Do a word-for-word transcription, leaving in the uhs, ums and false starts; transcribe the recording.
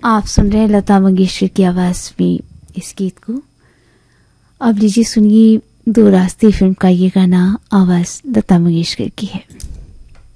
आप सुन रहे हैं लता मंगेशकर की आवाज में इस गीत को। अब लीजिए सुनिए दो रास्ते फिल्म का ये गाना, आवाज लता मंगेशकर की है।